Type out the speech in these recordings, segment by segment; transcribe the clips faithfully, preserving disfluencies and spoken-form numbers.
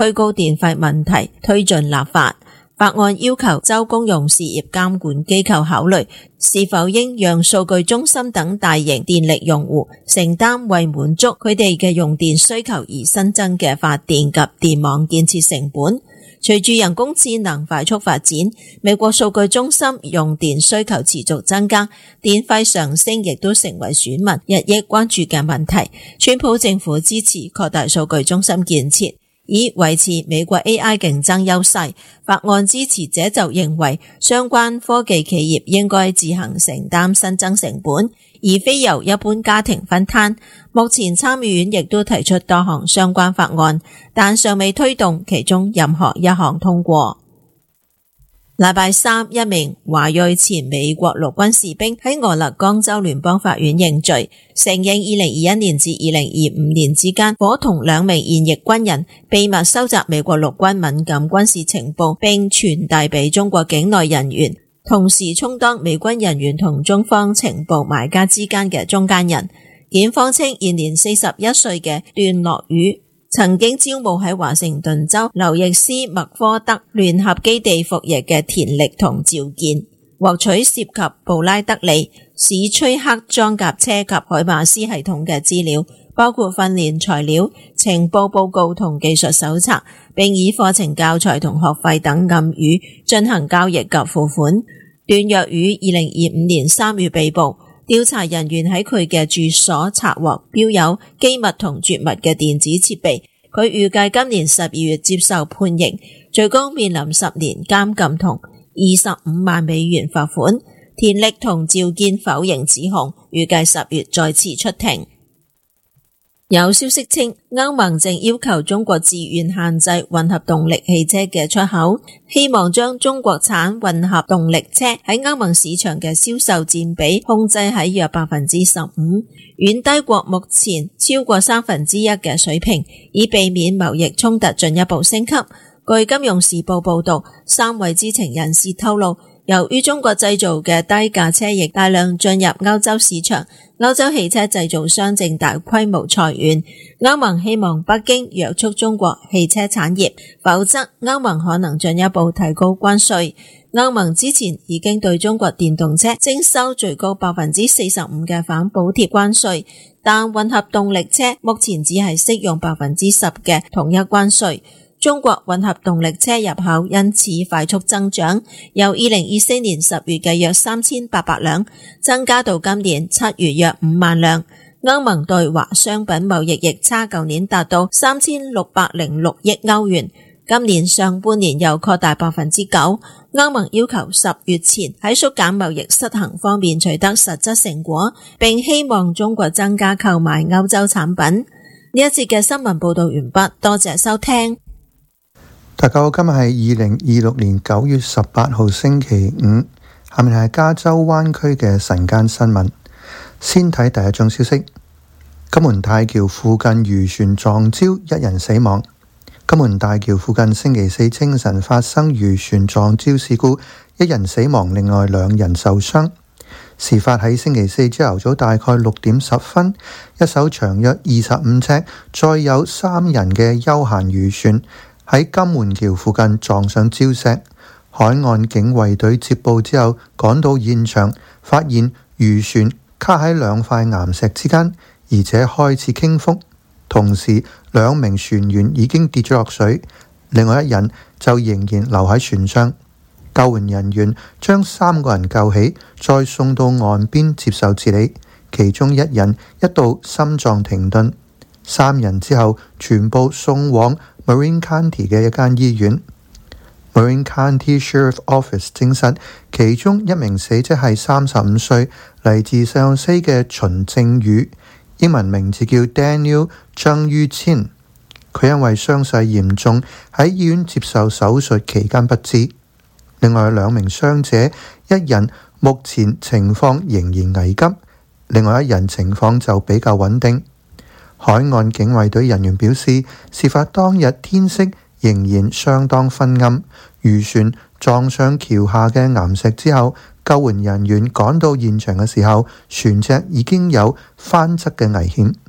推高電費問題推進立法。法案要求州公用事業監管機構考慮是否應讓數據中心等大型電力用戶承擔為滿足佢哋嘅用電需求而新增嘅發電及電網建設成本。隨住人工智能快速發展，美國數據中心用電需求持續增加，電費上升亦都成為選民日益關注嘅問題。川普政府支持擴大數據中心建設，以維持美國 A I 競爭優勢。法案支持者就認為相關科技企業應該自行承擔新增成本，而非由一般家庭分攤。目前參議院亦都提出多項相關法案，但尚未推動其中任何一項通過。禮拜三，一名華裔前美國陸軍士兵喺俄勒岡州聯邦法院認罪，承認二零二一年至二零二五年之間，夥同兩名現役軍人秘密收集美國陸軍敏感軍事情報，並傳遞俾中國境內人員，同時充當美軍人員同中方情報買家之間嘅中間人。檢方稱，現年四十一歲嘅段樂宇曾經招募喺華盛頓州劉易斯麥科德聯合基地服役嘅田力同趙健，獲取涉及布拉德利、史崔克裝甲車及海馬斯系統嘅資料，包括訓練材料、情報報告同技術手冊，並以課程教材同學費等暗語進行交易及付款。段樂宇二零二五年三月被捕。調查人員喺佢嘅住所查獲標有機密同絕密嘅電子設備，佢預計今年十二月接受判刑，最高面臨十年監禁同二十五萬美元罰款。田力同趙健否認指控，預計十月再次出庭。有消息稱，歐盟正要求中國自願限制混合動力汽車嘅出口，希望將中國產混合動力車喺歐盟市場嘅銷售佔比控制喺約百分之十五，遠低過目前超過三分之一嘅水平，以避免貿易衝突進一步升級。據金融時報報道，三位知情人士透露，由於中國製造嘅低價車亦大量進入歐洲市場，歐洲汽車製造商正大規模裁員。歐盟希望北京約束中國汽車產業，否則歐盟可能進一步提高關稅。歐盟之前已經對中國電動車徵收最高百分之四十五嘅反補貼關稅，但混合動力車目前只係適用百分之十嘅統一關稅。中國混合動力車入口因此快速增長，由二零二四年十月嘅約三千八百輛增加到今年七月約五萬輛。歐盟對華商品貿易逆差舊年達到三千六百零六億歐元，今年上半年又擴大百分之九。歐盟要求十月前喺縮減貿易失衡方面取得實質成果，並希望中國增加購買歐洲產品。呢一節嘅新聞報道完畢，多謝收聽。 大家好，今日係二零二六年九月十八號星期五，下面係加州灣區嘅晨間新聞。先睇第一宗消息，金門大橋附近漁船撞礁，一人死亡。金門大橋附近星期四清晨發生漁船撞礁事故，一人死亡，另外兩人受傷。事發喺星期四朝頭早大概六點十分，一艘長約二十五尺、載有三人嘅休閒漁船喺金門橋附近撞上礁石，海岸警衛隊接報之後趕到現場，發現漁船卡喺兩塊岩石之間，而且開始傾覆。同時，兩名船員已經跌咗落水，另外一人就仍然留喺船上。救援人員將三個人救起，再送到岸邊接受治理，其中一人一度心臟停頓，三人之後全部送往Marin County 嘅一間醫院。Marin County Sheriff Office 證實，其中一名死者係三十五歲，嚟自上西嘅秦正宇，英文名字叫 Daniel 張于謙。佢因為傷勢嚴重，喺醫院接受手術期間不治。另外兩名傷者，一人目前情況仍然危急，另外一人情況就比較穩定。海岸警衛隊人員表示，事發當日天色仍然相當昏暗，漁船撞上橋下嘅岩石之後，救援人員趕到現場嘅時候，船隻已經有翻側嘅危險。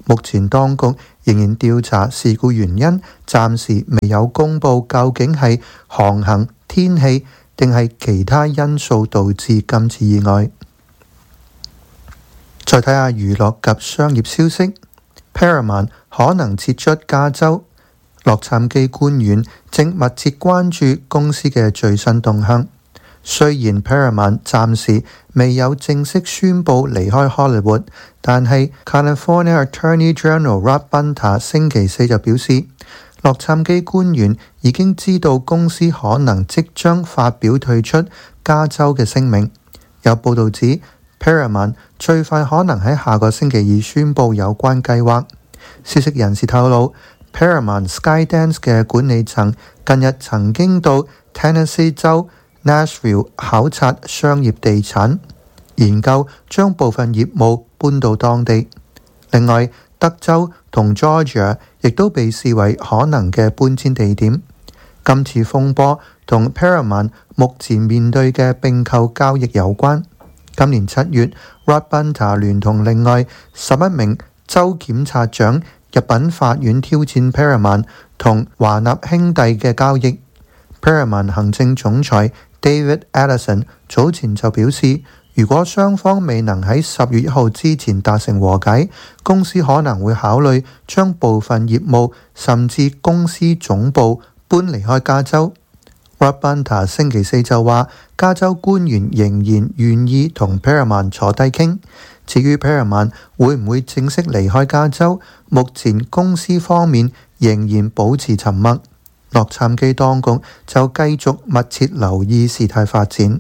目前當局仍然調查事故原因，暫時未有公布究竟係航行、天氣定係其他因素導致今次意外。再睇下娛樂及商業消息， Paramount 可能撤出加州，洛杉磯官員正密切關注公司嘅最新動向。雖然 Paramount 暫時未有正式宣布離開 Hollywood， 但係 California Attorney General Rob Bonta 星期四就表示，洛杉磯官員已經知道公司可能即將發表退出加州嘅聲明。有報導指 Paramount 最快可能喺下個星期二宣布有關計劃。消息人士透露， Paramount Skydance 嘅管理層近日曾經到 Tennessee 州 Nashville 考察商業地產，研究將部分業務搬到當地。另外，德州同 Georgia 亦都被視為可能嘅搬遷地點。今次風波同 Paramount 目前面對嘅併購交易有關。今年七月 Rob Bonta 聯同另外十一名州檢察長入稟法院挑戰 Paramount 同華納兄弟嘅交易。Paramount 行政總裁David Ellison 早前就表示，如果雙方未能喺十月一號之前達成和解，公司可能會考慮將部分業務甚至公司總部搬離開加州。Rob Bonta 星期四就話，加州官員仍然願意同 Paramount 坐低傾。至於 Paramount 會唔會正式離開加州，目前公司方面仍然保持沉默。洛杉磯當局就繼續密切留意事態發展。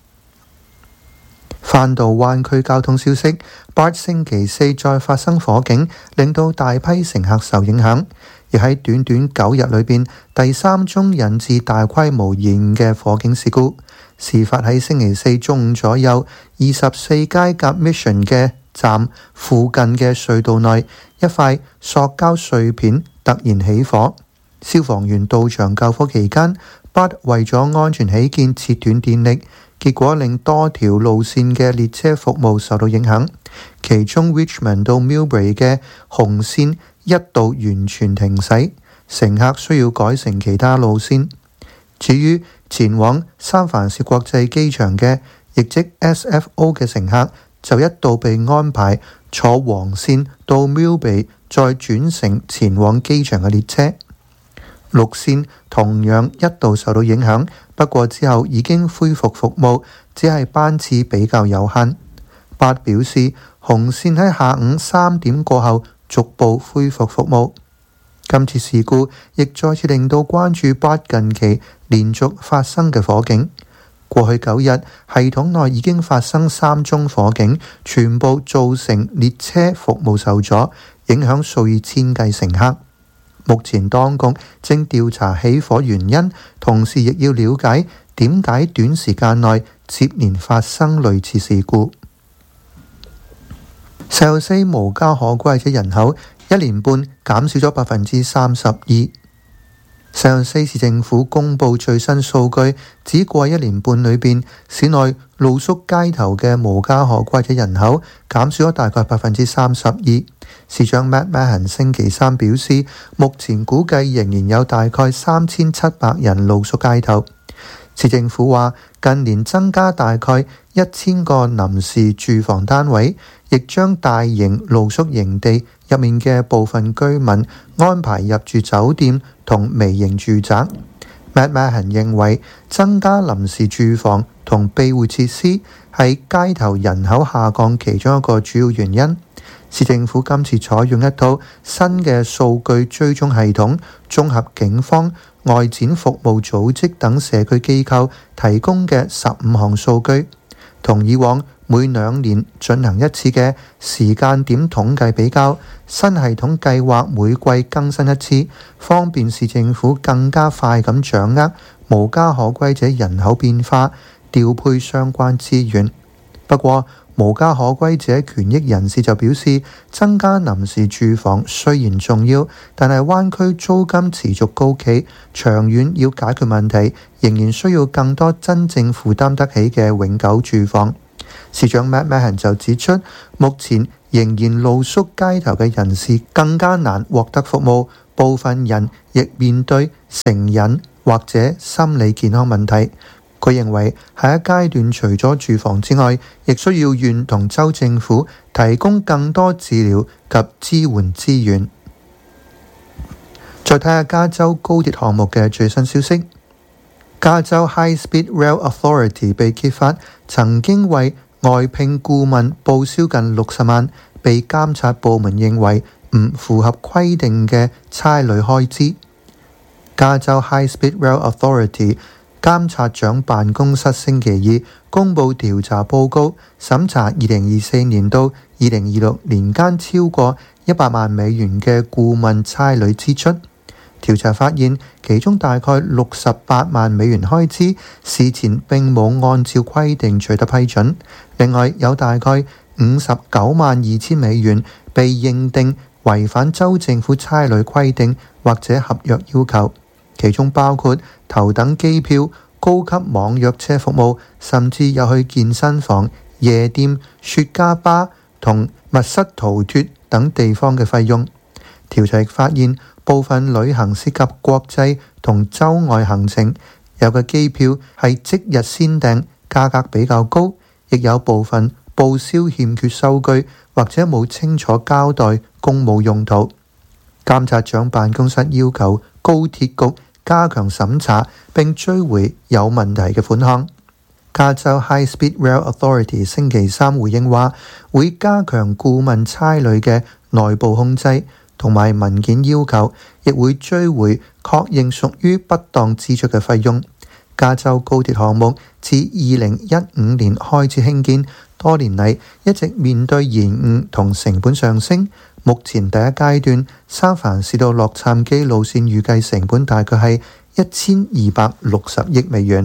翻到灣區交通消息， B A R T 星期四再發生火警，令到大批乘客受影響，而喺短短九日裏邊，第三宗引致大規模延誤嘅火警事故。事發喺星期四中午左右，二十四街夾 Mission 嘅站附近嘅隧道內，一塊塑膠碎片突然起火。消防員到場救火期間， B A R T 為咗安全起見切斷電力，結果令多條路線嘅列車服務受到影響，其中 Richmond 到 Millbrae 嘅紅線一度完全停駛，乘客需要改乘其他路線。至於前往三藩市國際機場嘅，亦即 S F O 嘅乘客，就一度被安排坐黃線到 Millbrae，再轉乘前往機場嘅列車。綠線同樣一度受到影響，不過之後已經恢復服務，只係班次比較有限。B A R T 表示，紅線喺下午三點過後逐步恢復服務。今次事故亦再次令到關注 B A R T 近期連續發生嘅火警。過去九日，系統內已經發生三宗火警，全部造成列車服務受阻，影響數以千計乘客。目前當局正調查起火原因，同時亦要了解點解短時間內接連發生類似事故。聖荷西無家可歸者人口一年半減少咗百分之三十二。聖荷西市政府公布最新數據，指過一年半裏邊，市內露宿街頭嘅無家可歸者人口減少咗大概百分之三十二。市長 Matt Mahan 星期三表示，目前估計仍然有大概三千七百人露宿街頭。市政府話，近年增加大概一千個臨時住房單位，亦將大型露宿營地入面嘅部分居民安排入住酒店同微型住宅。Matt Mahan 認為，增加臨時住房同庇護設施係街頭人口下降其中一個主要原因。市政府今次採用一套新嘅數據追蹤系統，綜合警方、外展服務組織等社區機構提供嘅十五項數據，同以往每兩年進行一次嘅時間點統計比較，新系統計劃每季更新一次，方便市政府更加快咁掌握無家可歸者人口變化，調配相關資源。不過，無家可歸者權益人士就表示，增加臨時住房雖然重要，但係灣區租金持續高企，長遠要解決問題，仍然需要更多真正負擔得起嘅永久住房。市長 Matt Mahan 就指出，目前仍然露宿街頭嘅人士更加難獲得服務，部分人亦面對成癮或者心理健康問題。佢認為下一階段除咗住房之外，亦需要縣同州政府提供更多治療及支援資源。再睇下加州高鐵項目嘅最新消息，加州 High Speed Rail Authority 被揭發曾經為外聘顧問報銷近六十萬，被監察部門認為唔符合規定嘅差旅開支。加州 High Speed Rail Authority監察長辦公室星期二公佈調查報告，審查二零二四年到二零二六年間超過一百萬美元嘅顧問差旅支出。調查發現，其中大概六十八萬美元開支事前並冇按照規定取得批准，另外有大概五十九萬二千美元被認定違反州政府差旅規定或者合約要求，其中包括頭等機票、高級網約車服務，甚至有去健身房、夜店、雪茄吧同密室逃脫等地方嘅費用。調查亦發現，部分旅行涉及國際同州外行程，有嘅機票係即日先訂，價格比較高，亦有部分報銷欠缺收據或者冇清楚交代公務用途。監察長辦公室要求高鐵局加強審查並追回有問題嘅款項。加州 High Speed Rail Authority 星期三回應話，會加強顧問差旅嘅內部控制同埋文件要求，亦會追回確認屬於不當支出嘅費用。加州高鐵項目自二零一五年開始興建，多年嚟一直面對延誤同成本上升。目前第一階段三藩市到洛杉磯路線預計成本大概係一千二百六十億美元。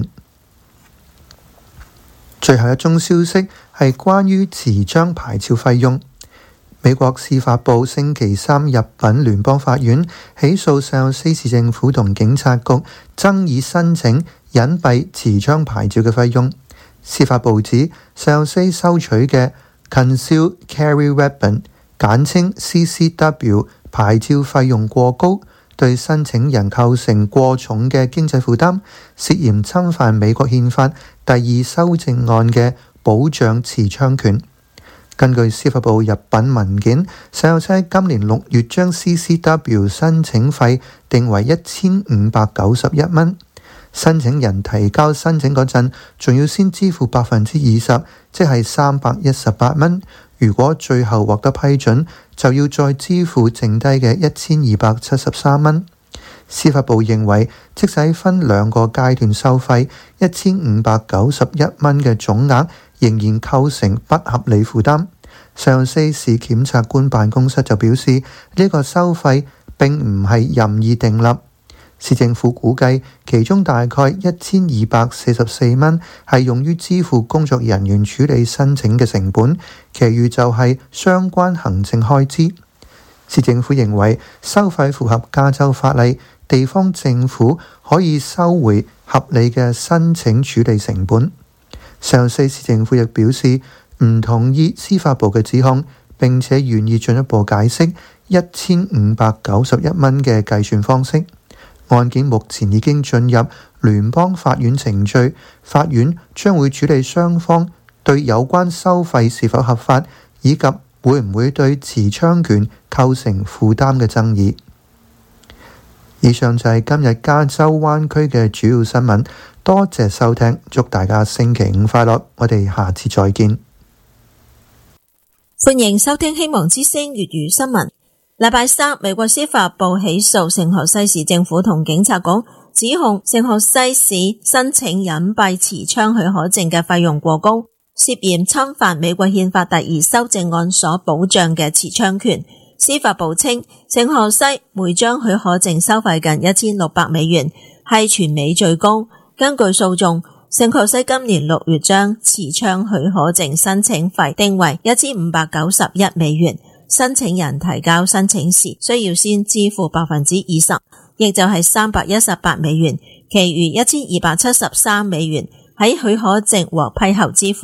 最後一宗消息係關於持槍牌照費用。美國司法部星期三入稟聯邦法院，起訴聖荷西市政府同警察局爭議申請隱蔽持槍牌照嘅費用。司法部指聖荷西收取嘅 Concealed Carry Weapon 簡稱 C C W 牌照費用過高，對申請人構成過重嘅經濟負擔，涉嫌侵犯美國憲法第二修正案嘅保障持槍權。根據司法部入稟文件，聖荷西今年六月將 C C W 申請費定為一千五百九十一蚊。申請人提交申請嗰陣，仲要先支付百分之二十，即係三百一十八蚊。如果最後獲得批准，就要再支付剩低嘅一千二百七十三蚊。司法部認為，即使分兩個階段收費，一千五百九十一蚊嘅總額仍然構成不合理負擔。聖荷西市檢察官辦公室就表示，呢、這個收費並唔係任意訂立。市政府估計，其中大概一千二百四十四蚊係用於支付工作人員處理申請嘅成本，其餘就係相關行政開支。市政府認為收費符合加州法例，地方政府可以收回合理嘅申請處理成本。聖荷西市政府亦表示唔同意司法部嘅指控，並且願意進一步解釋一千五百九十一蚊嘅計算方式。案件目前已經進入聯邦法院程序，法院將會處理雙方對有關收費是否合法，以及會唔會對持槍權構成負擔嘅爭議。以上就係今日加州灣區嘅主要新聞，多謝收聽，祝大家星期五快樂，我哋下次再見。 歡迎收聽希望之聲粵語新聞。禮拜三，美國司法部起訴聖荷西市政府同警察局，指控聖荷西市申請隱蔽持槍許可證嘅費用過高，涉嫌侵犯美國憲法第二修正案所保障嘅持槍權。司法部稱，聖荷西每張許可證收費近一千六百美元，係全美最高。根據訴訟，聖荷西今年六月將持槍許可證申請費定為一千五百九十一美元。申請人提交申請時需要先支付百分之二十，亦就係三百一十八美元，其餘一千二百七十三美元喺許可證獲批後支付。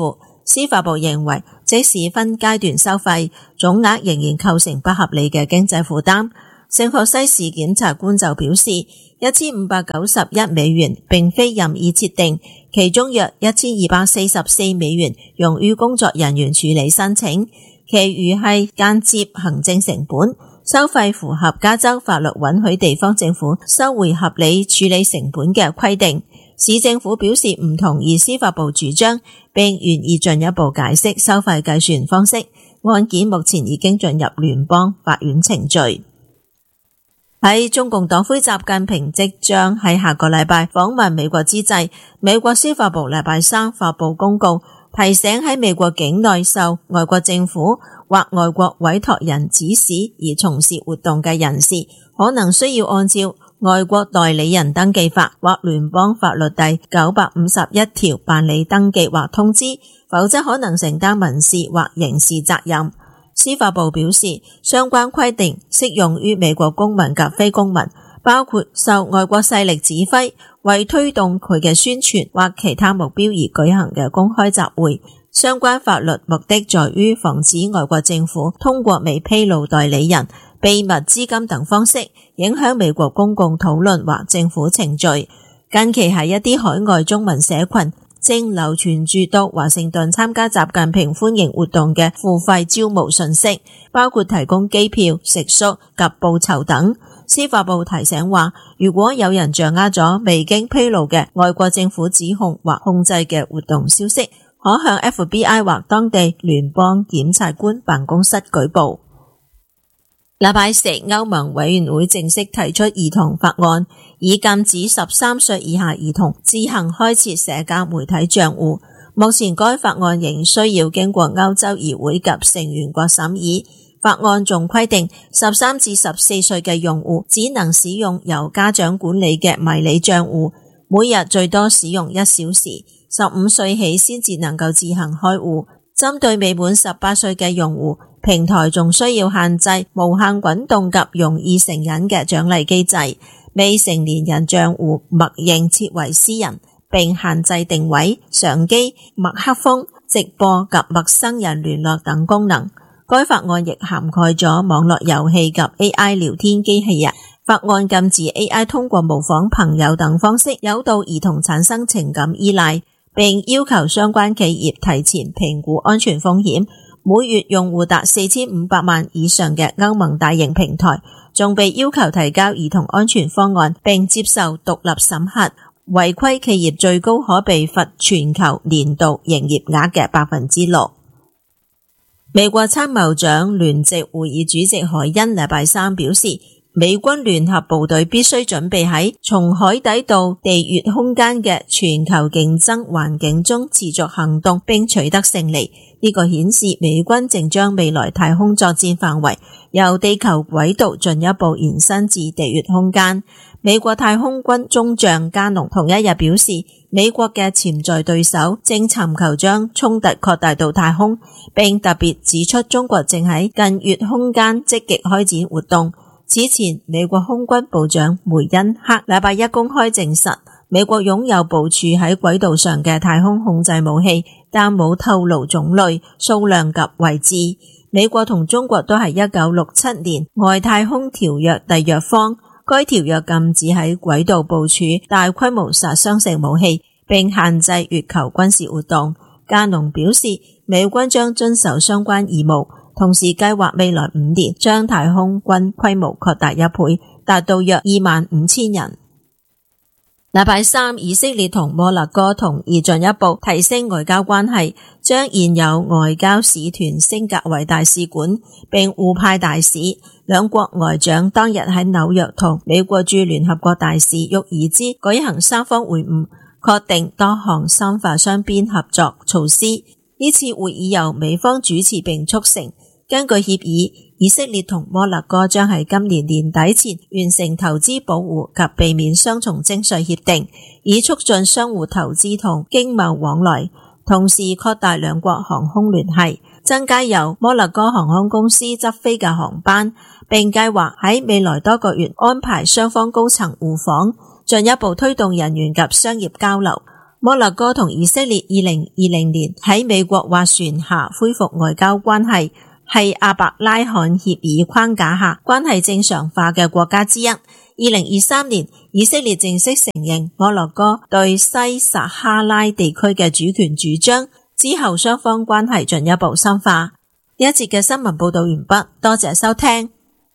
司法部認為，即使分階段收費，總額仍然構成不合理嘅經濟負擔。聖荷西市檢察官就表示，一千五百九十一美元並非任意設定，其中約一千二百四十四美元用於工作人員處理申請，其餘係間接行政成本。收費符合加州法律允許地方政府收回合理處理成本嘅規定。市政府表示唔同意司法部主張，並願意進一步解釋收費計算方式。案件目前已經進入聯邦法院程序。喺中共黨魁習近平即將喺下個禮拜訪問美國之際，美國司法部禮拜三發布公告，提醒喺美國境內受外國政府或外國委託人指使而從事活動嘅人士，可能需要按照外國代理人登記法或聯邦法律第九百五十一條辦理登記或通知，否則可能承擔民事或刑事責任。司法部表示，相關規定適用於美國公民及非公民，包括受外國勢力指揮，為推動佢嘅宣傳或其他目標而舉行嘅公開集會。相關法律目的在於防止外國政府通過未披露代理人、秘密資金等方式影響美國公共討論或政府程序。近期喺一啲海外中文社群正流傳住到華盛頓參加習近平歡迎活動嘅付費招募信息，包括提供機票、食宿及報酬等。司法部提醒話，如果有人掌握咗未經披露嘅外國政府指控或控制嘅活動消息，可向 F B I 或當地聯邦檢察官辦公室舉報。禮拜四，歐盟委員會正式提出兒童法案，以禁止十三歲以下兒童自行開設社交媒體賬戶。目前該法案仍需要經過歐洲議會及成員國審議。法案仲規定，十三至十四歲嘅用戶只能使用由家長管理嘅迷你賬戶，每日最多使用一小時。十五歲起先至能夠自行開戶。針對未滿十八歲嘅用戶，平台仲需要限制無限滾動及容易成癮嘅獎勵機制。未成年人賬戶默認設為私人，並限制定位、相機、麥克風、直播及陌生人聯絡等功能。該法案亦涵蓋咗網絡遊戲及 A I 聊天機器人。法案禁止 A I 通過模仿朋友等方式誘導兒童產生情感依賴，並要求相關企業提前評估安全風險。每月用戶達四千五百萬以上嘅歐盟大型平台，仲被要求提交兒童安全方案並接受獨立審核。違規企業最高可被罰全球年度營業額嘅百分之六。美國參謀長聯席會議主席海恩禮拜三表示，美軍聯合部隊必須準備喺從海底到地月空間嘅全球競爭環境中持續行動並取得勝利。呢個顯示美軍正將未來太空作戰範圍由地球軌道進一步延伸至地月空間。美國太空軍中將加農同一日表示，美國嘅潛在對手正尋求將衝突擴大到太空，並特別指出中國正喺近月空間積極開展活動。此前，美國空軍部長梅恩克禮拜一公開證實，美國擁有部署喺軌道上嘅太空控制武器，但冇透露種類、數量及位置。美國同中國都係一九六七年外太空條約締約方，該條約禁止喺軌道部署大規模殺傷性武器，並限制月球軍事活動。加農表示，美軍將遵守相關義務，同時計劃未來五年將太空軍規模擴大一倍，達到約二萬五千人。禮拜三，以色列同摩納哥同意進一步提升外交關係，將現有外交使團升格為大使館，並互派大使。兩國外長當日喺紐約同美國駐聯合國大使沃爾茲舉行三方會晤，確定多項深化雙邊合作措施。呢次會議由美方主持並促成。根據協議，以色列同摩納哥將喺今年年底前完成投資保護及避免雙重徵稅協定，以促進相互投資同經貿往來，同時擴大兩國航空聯繫，增加由摩納哥航空公司執飛嘅航班，並計劃喺未來多個月安排雙方高層互訪，進一步推動人員及商業交流。 摩洛哥同以色列二零二零年喺美國斡旋下恢復外交關係，係阿伯拉罕協議框架下關係正常化嘅國家之一。二零二三年，以色列正式承認摩洛哥對西撒哈拉地區嘅主權主張，之後雙方關係進一步深化。呢一節嘅新聞報道完畢，多謝收聽。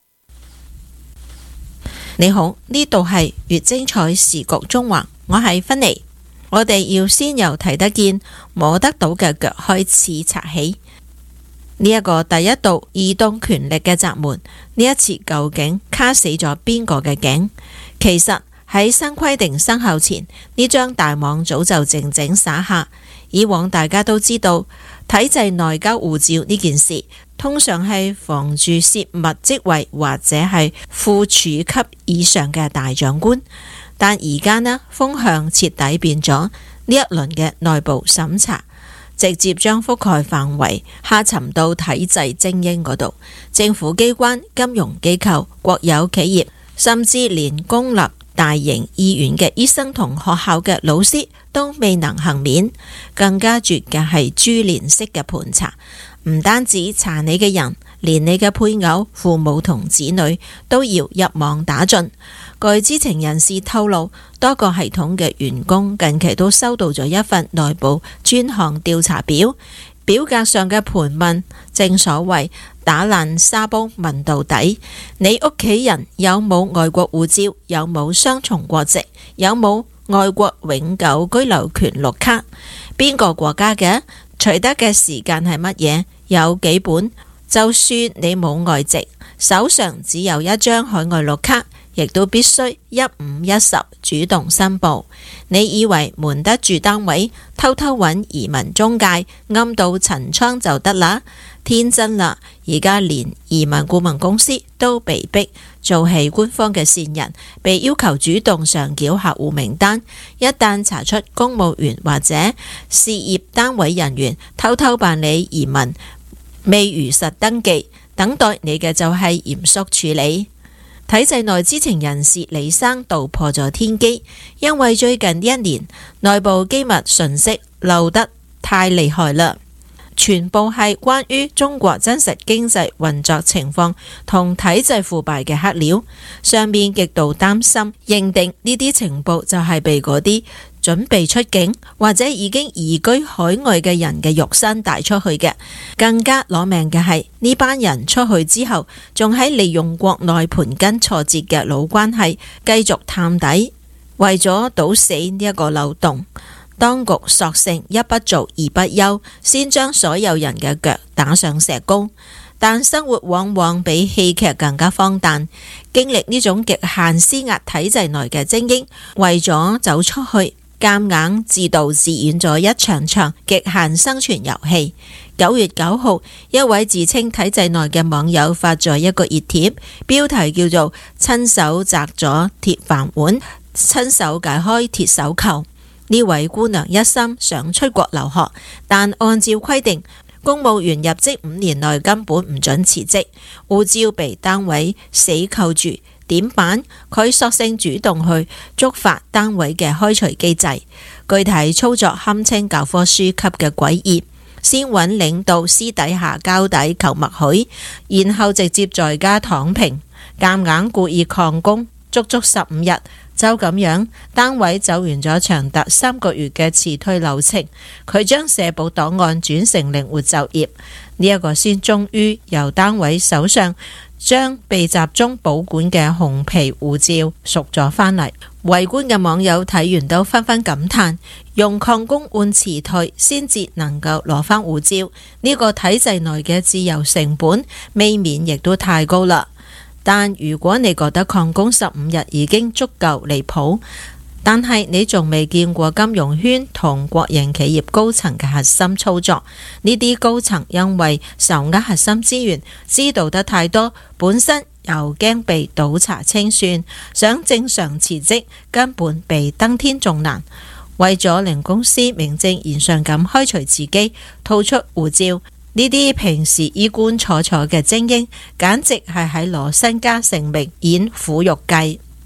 你好，呢度係越精彩時局中華，我係芬妮。我哋要先由睇得見、摸得到嘅腳開始查起。呢一個第一道移動權力嘅閘門，呢一次究竟卡死咗邊個嘅頸？其實喺新規定生效前，呢張大網早就靜靜撒下。以往大家都知道，體制內交護照呢件事，通常係防住泄密職位或者係副處級以上嘅大長官。但而家呢，風向徹底變咗，呢一輪嘅內部審查直接將覆蓋範圍下沉到體制精英嗰度，政府機關、金融機構、國有企業，甚至連公立大型醫院嘅醫生同學校嘅老師都未能幸免。更加絕嘅係株連式嘅盤查，唔單止查你嘅人，連你嘅配偶、父母同子女都要入網打盡。據知情人士透露，多個系統嘅員工近期都收到咗一份內部專項調查表，表格上嘅盤問，正所謂打爛沙煲問到底。你屋企人有冇外國護照？有冇雙重國籍？有冇外國永久居留權綠卡？邊個國家嘅？取得嘅時間係乜嘢？有幾本？就算你冇外籍，手上只有一張海外綠卡，亦都必須一五一十主動申報。你以為瞞得住單位，偷偷揾移民中介暗度陳倉就得啦？天真啦！而家連移民顧問公司都被逼做起官方嘅線人，被要求主動上繳客戶名單。一旦查出公務員或者事業單位人員偷偷辦理移民，未如實登記，等待你嘅就係嚴肅處理。體制內知情人士李生道破咗天機，因為最近呢一年內部機密信息漏得太厲害啦，全部係關於中國真實經濟運作情況同體制腐敗嘅黑料。上面極度擔心，認定呢啲情報就係被嗰啲準備出境或者已經移居海外嘅人嘅肉身帶出去嘅。更加攞命嘅係呢班人出去之後，仲喺利用國內盤根錯節嘅老關係繼續探底。為咗堵死呢一個漏洞，當局索性一不做二不休，先將所有人嘅腳打上石膏。但生活往往比戲劇更加荒誕，經歷呢種極限施壓體制內嘅精英，為咗走出去，夾硬自導自演咗一場場極限生存遊戲。九月九號，一位自稱體制內嘅網友發咗一個熱帖，標題叫做親手摘咗鐵飯碗，親手解開鐵手扣。呢位姑娘一心想出國留學，但按照規定，公務員入職五年內根本唔准辭職，護照被單位死扣住，點辦？佢索性主動去觸發單位嘅開除機制，具體操作堪稱教科書級嘅詭異。先揾領導私底下交底求默許，然後直接在家躺平，夾硬故意曠工，足足十五日。就咁樣，單位走完咗長達三個月嘅辭退流程，佢將社保檔案轉成靈活就業，呢、這、一個先終於由單位手上將被集中保管嘅紅皮護照贖咗返嚟。圍觀嘅網友睇完都紛紛感嘆，用曠工換辭退先至能夠攞返護照，呢、這個體制內嘅自由成本未免亦都太高啦。但如果你覺得曠工十五日已經足夠離譜，但係你仲未見過金融圈同國營企業高層嘅核心操作，呢啲高層因為受握核心資源，知道得太多，本身又驚被倒查清算，想正常辭職根本比登天仲難。為咗令公司名正言順咁開除自己，吐出護照，呢啲平時衣冠楚楚嘅精英，簡直係喺攞身家性命演苦肉計。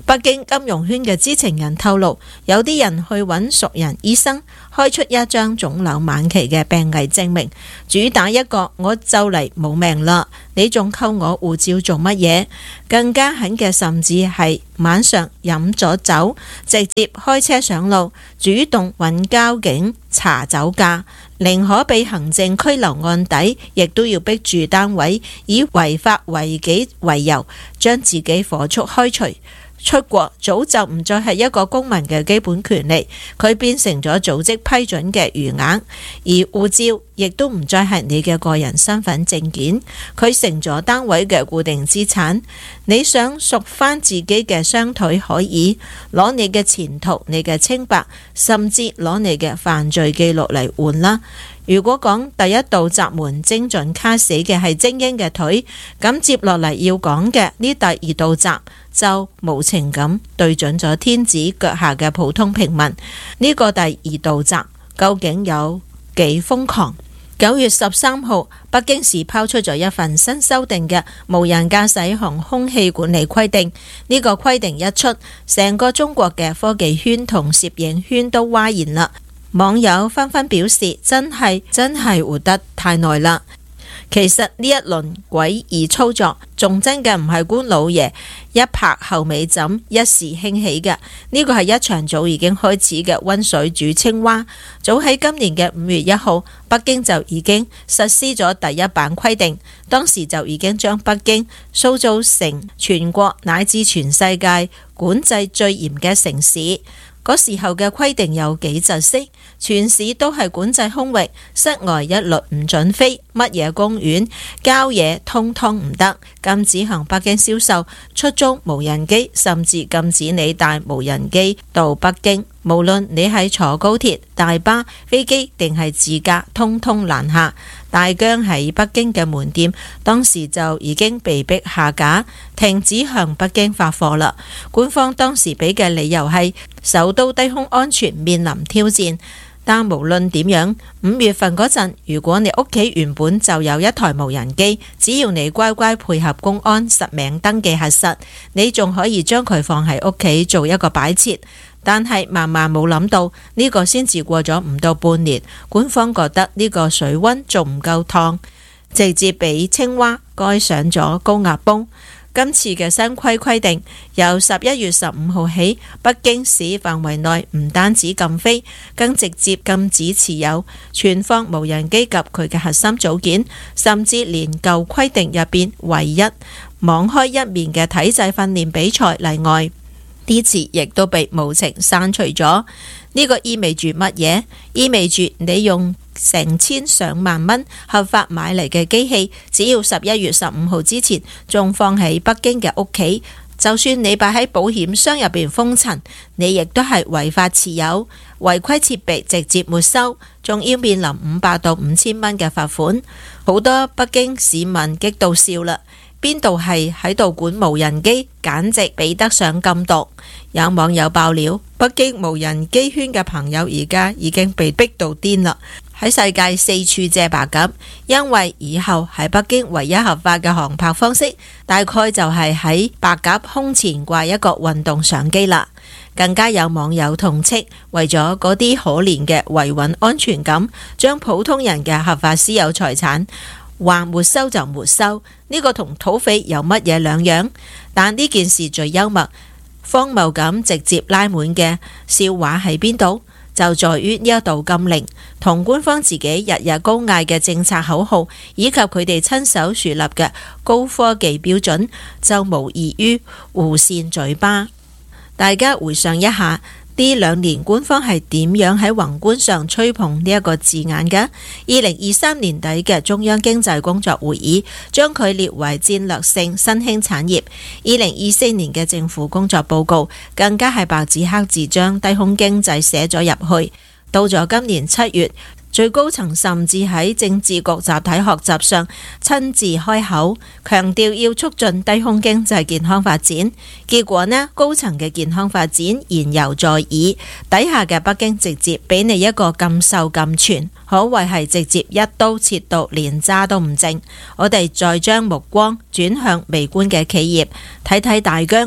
北京金融圈嘅知情人透露，有啲人去揾熟人醫生，開出一張腫瘤晚期嘅病危證明，主打一個我就嚟冇命啦，你仲扣我護照做乜嘢？更加狠嘅甚至係晚上飲咗酒，直接開車上路，主動揾交警查酒駕，寧可被行政拘留案底，亦都要逼住單位以違法違紀為由，將自己火速開除。出國早就唔再係一個公民嘅基本權利，佢變成咗組織批准嘅餘額，而護照亦都唔再係你嘅個人身份證件，佢成咗單位嘅固定資產。你想贖翻自己嘅雙腿可以，攞你嘅前途、你嘅清白，甚至攞你嘅犯罪記錄嚟換啦。如果講第一道閘門精準卡死嘅係精英嘅腿，咁接落嚟要講嘅呢第二道閘就無情咁對準咗天子腳下嘅普通平民。呢、這個第二道閘究竟有幾瘋狂？九月十三號，北京市拋出咗一份新修訂嘅無人駕駛航空器管理規定。呢、這個規定一出，成個中國嘅科技圈同攝影圈都嘩然啦。網友紛紛表示，真係真係活得太耐啦。其實呢一輪詭異操作，仲真嘅唔係官老爺一拍後尾枕一時興起嘅，呢個係一場早已經開始嘅溫水煮青蛙。早喺今年嘅五月一號，北京就已經實施咗第一版規定，當時就已經將北京塑造成全國乃至全世界管制最嚴嘅城市。嗰時候嘅規定有幾窒息，全市都係管制空域，室外一律唔准飛，乜嘢公園、郊野通通唔得，禁止向北京銷售、出租無人機，甚至禁止你帶無人機到北京。無論你係坐高鐵、大巴、飛機定係自駕，通通攔下。大疆喺北京嘅門店當時就已經被逼下架，停止向北京發貨啦。官方當時俾嘅理由係首都低空安全面臨挑戰。但無論點樣，五月份嗰陣，如果你屋企原本就有一台無人機，只要你乖乖配合公安實名登記核實，你仲可以將佢放喺屋企做一個擺設。但係萬萬冇諗到，呢個先至過咗唔到半年，官方覺得呢個水溫仲唔夠燙，直接俾青蛙蓋上咗高壓泵。今次嘅新規規定，由十一月十五號起，北京市範圍內唔單止禁飛，更直接禁止持有、存放無人機及佢嘅核心組件，甚至連舊規定入邊唯一網開一面嘅體制訓練比賽例外，啲詞亦都被無情刪除咗。呢個意味住乜嘢？意味住你用成千上萬蚊合法買嚟嘅機器，只要十一月十五號之前仲放喺北京嘅屋企，就算你擺喺保險箱入邊封塵，你亦都係違法持有，違規設備直接沒收，仲要面臨五百到五千蚊嘅罰款。好多北京市民激到笑啦！邊度係喺度管無人機，簡直比得上禁毒。有網友爆料，北京無人機圈嘅朋友而家已經被逼到癲啦，喺世界四處借白鴿，因為以後喺北京唯一合法嘅航拍方式，大概就係喺白鴿胸前掛一個運動相機啦。更加有網友痛斥，為咗嗰啲可憐嘅維穩安全感，將普通人嘅合法私有財產話沒收就沒收，呢個同土匪有乜嘢兩樣？但呢件事最幽默、荒謬咁直接拉滿嘅笑話喺邊度？就在於呢一道禁令同官方自己日日高嗌嘅政策口號，以及佢哋親手樹立嘅高科技標準，就無異於互扇嘴巴。大家回想一下，呢兩年官方係點樣喺宏觀上吹捧呢一個字眼嘅？二零二三年底嘅中央經濟工作會議將佢列為戰略性新興產業。二零二四年嘅政府工作報告更加係白紙黑字將低空經濟寫咗入去。到咗今年七月，最高層甚至喺政治局集體學習上親自開口，強調要促進低空經濟健康發展。結果呢，高層嘅健康發展言猶在耳，底下嘅北京直接俾你一個禁售禁存，可謂係直接一刀切到連渣都唔剩。我哋再將目光轉向微觀嘅企業，睇睇大疆。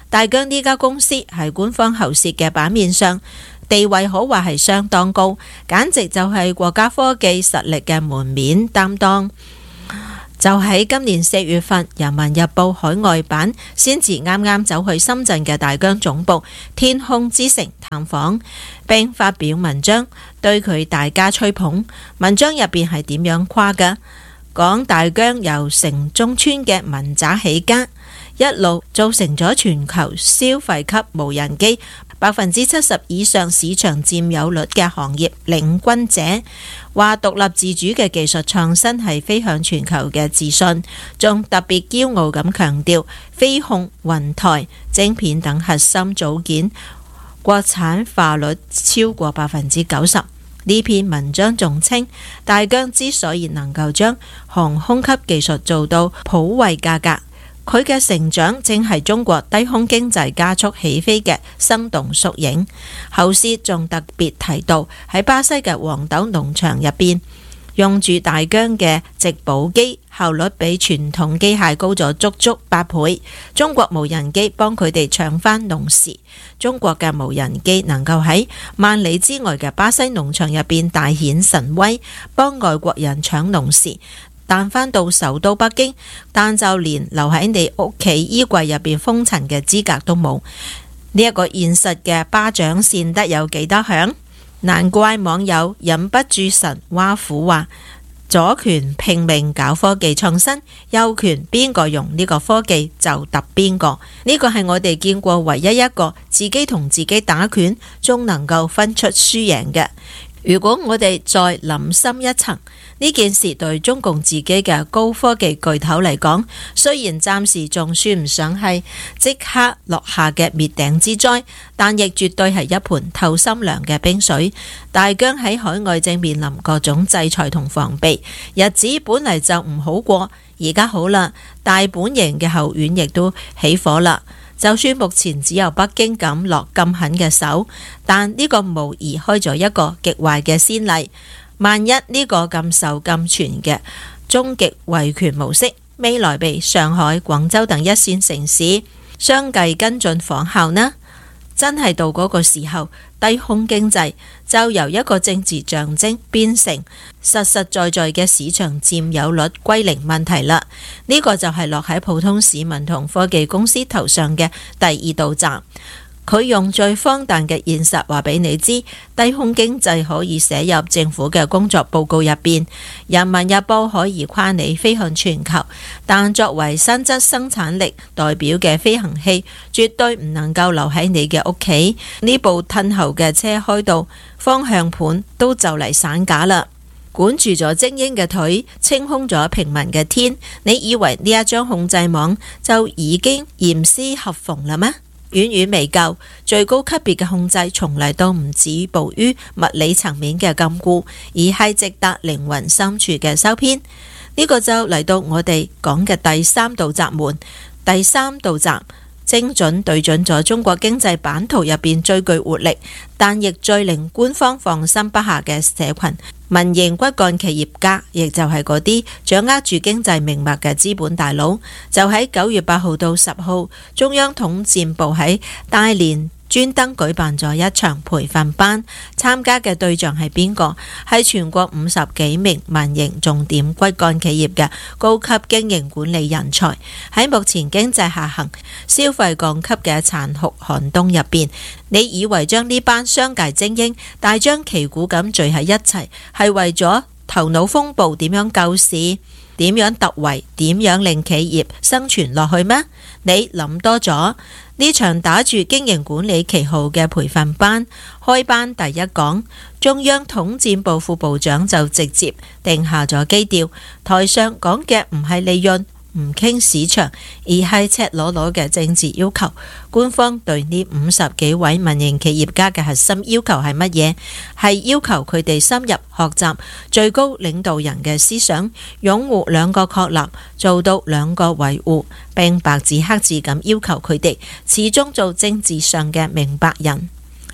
大疆呢家公司喺官方喉舌嘅版面上地位可話係相當高，簡直就係國家科技實力嘅門面擔當。就喺今年四月份，《人民日報》海外版先至啱啱走去深圳嘅大疆總部天空之城探訪，並發表文章對佢大加吹捧。文章入邊係點樣誇嘅？講大疆由城中村嘅民宅起家，一路造成咗全球消費級無人機百分之七十以上市場佔有率嘅行業領軍者，話獨立自主嘅技術創新係飛向全球嘅自信，仲特別驕傲咁強調飛控、雲台、晶片等核心組件國產化率超過百分之九十。呢篇文章仲稱，大疆之所以能夠將航空級技術做到普惠價格，佢嘅成長正係中國低空經濟加速起飛嘅生動縮影。後舌仲特別提到喺巴西嘅黃豆農場入邊，用住大疆嘅直補機，效率比傳統機械高咗足足八倍。中國無人機幫佢哋搶翻農時，中國嘅無人機能夠喺萬里之外嘅巴西農場入邊大顯神威，幫外國人搶農時，彈翻到首都北京，但就連留喺你屋企衣櫃入邊封塵嘅資格都冇。呢一個現實嘅巴掌扇得有幾多響？難怪網友忍不住神挖苦話：左權拼命搞科技創新，右權邊個用呢個科技就揼邊個。呢個係我哋見過唯一一個自己同自己打拳仲能夠分出輸贏嘅。如果我哋再諗深一層，呢件事對中共自己嘅高科技巨頭嚟講，雖然暫時仲算唔上係即刻落下嘅滅頂之災，但亦絕對係一盤透心涼嘅冰水。大疆喺海外正面臨各種制裁同防備，日子本嚟就唔好過，而家好啦，大本營嘅後院亦都起火啦。就算目前只有北京敢落咁狠嘅手，但呢個無疑開咗一個極壞嘅先例。萬一呢個咁受禁傳嘅終極維權模式，未來被上海、廣州等一線城市相繼跟進仿效呢？真係到嗰個時候，低空經濟就由一個政治象徵變成實實在在嘅市場佔有率歸零問題啦。呢個就係落喺普通市民同科技公司頭上嘅第二道閘。佢用最荒誕嘅現實話俾你知，低空經濟可以寫入政府嘅工作報告入邊，人民日報可以誇你飛向全球，但作為新質生產力代表嘅飛行器，絕對唔能夠留喺你嘅屋企。呢部褪後嘅車開到方向盤都就嚟散架啦，管住咗精英嘅腿，清空咗平民嘅天，你以為呢一張控制網就已經嚴絲合縫啦咩？遠遠未夠，最高級別嘅控制從嚟都唔止步於物理層面嘅禁錮，而係直達靈魂深處嘅修編。呢、這個就嚟到我哋講嘅第三道閘門。第三道閘精準對準咗中國經濟版圖入邊最具活力，但亦最令官方放心不下嘅社群民營骨幹企業家，亦就係嗰啲掌握住經濟命脈嘅資本大佬。就喺九月八號到十號，中央統戰部喺大連專登舉辦咗一場培訓班，參加嘅對象係邊個？係全國五十幾名民營重點骨幹企業嘅高級經營管理人才。喺目前經濟下行、消費降級嘅殘酷寒冬入邊，你以為將呢班商界精英大張旗鼓咁聚喺一齊，係為咗頭腦風暴點樣救市、點樣突圍、點樣令企業生存落去咩？你諗多咗。呢場打住經營管理旗號嘅培訓班，開班第一講，中央統戰部副部長就直接定下咗基調，台上講嘅唔係利潤，唔傾市場，而係赤裸裸嘅政治要求。官方對呢五十幾位民營企業家嘅核心要求係乜嘢？係要求佢哋深入學習最高領導人嘅思想，擁護兩個確立，做到兩個維護，並白紙黑字咁要求佢哋始終做政治上嘅明白人。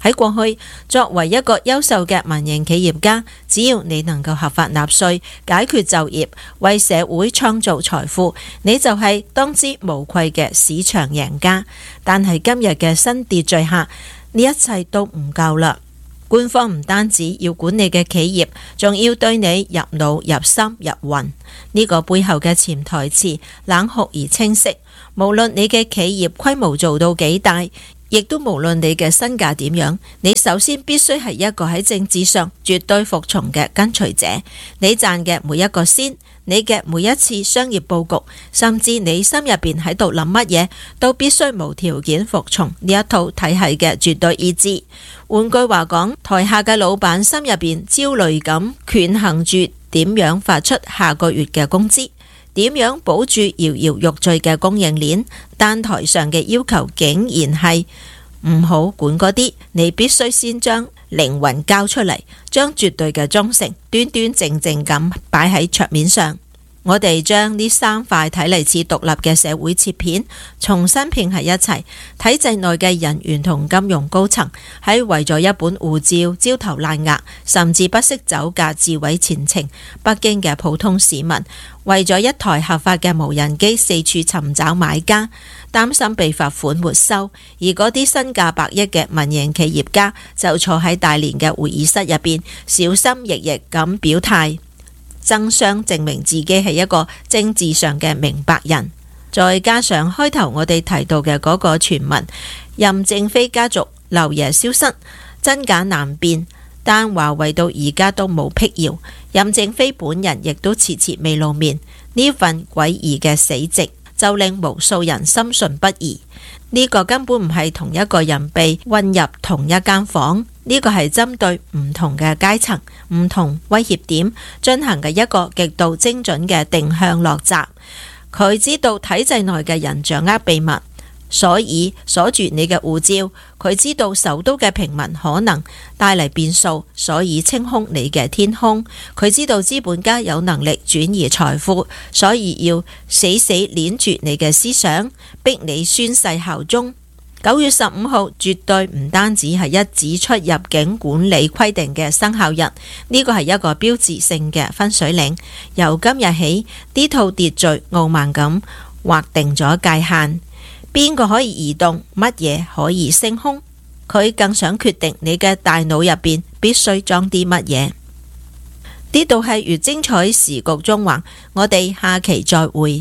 喺過去，作為一個優秀嘅民營企業家，只要你能夠合法納稅、解決就業、為社會創造財富，你就係當之無愧嘅市場贏家。但係今日嘅新秩序下，呢一切都唔夠啦。官方唔單止要管你嘅企業，仲要對你入腦、入心、入魂。呢個背後嘅潛台詞冷酷而清晰。無論你嘅企業規模做到幾大，亦都無論你嘅身價點樣，你首先必須係一個喺政治上絕對服從嘅跟隨者。你賺嘅每一個仙，你嘅每一次商業佈局，甚至你心入邊喺度諗乜嘢，都必須無條件服從呢一套體系嘅絕對意志。換句話講，台下嘅老闆心入邊焦慮咁權衡住點樣發出下個月嘅工資，點樣保住搖搖欲墜嘅供應鏈，但台上嘅要求竟然係唔好管嗰啲，你必須先將靈魂交出嚟，將絕對嘅忠誠端端正正咁擺喺桌面上。我哋將呢三塊睇嚟似獨立嘅社會切片重新拼喺一齊，體制內嘅人員同金融高層喺為咗一本護照焦頭爛額，甚至不惜走價自毀前程。北京嘅普通市民為咗一台合法嘅無人機四處尋找買家，擔心被罰款沒收，而嗰啲身價百億嘅民營企業家就坐喺大連嘅會議室入邊，小心翼翼咁表態，爭相證明自己係一個政治上嘅明白人。再加上開頭我哋提到嘅嗰個傳聞，任正非家族漏夜消失，真假難辨，但華為到而家都冇辟謠，任正非本人亦都遲遲未露面。呢份詭異嘅死寂就令無數人深信不疑。呢個根本唔係同一個人被混入同一間房，呢個係針對唔同嘅階層、唔同威脅點進行嘅一個極度精準嘅定向落閘。佢知道體制內嘅人掌握秘密，所以鎖住你嘅護照。佢知道首都嘅平民可能帶嚟變數，所以清空你嘅天空。佢知道資本家有能力轉移財富，所以要死死鏈住你嘅思想，逼你宣誓效忠。九月十五號絕對唔單止係一紙出入境管理規定嘅生效日，呢個係一個標誌性嘅分水嶺。由今日起，呢套秩序傲慢咁劃定咗界限，邊個可以移動，乜嘢可以升空。佢更想決定你嘅大腦入邊必須裝啲乜嘢。呢度係越精彩時局縱橫，我哋下期再會。